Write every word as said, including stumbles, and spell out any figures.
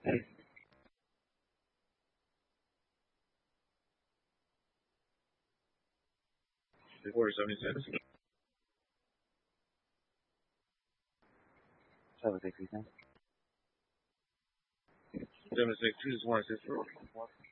Four seventy six. Seven six three ten. Seven six two just one six four.